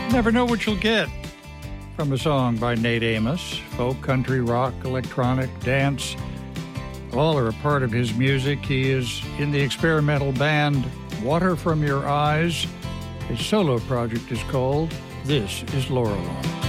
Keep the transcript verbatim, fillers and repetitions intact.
Never know what you'll get from a song by Nate Amos. Folk, country, rock, electronic, dance, all are a part of his music. He is in the experimental band Water From Your Eyes. His solo project is called This Is Lorelei.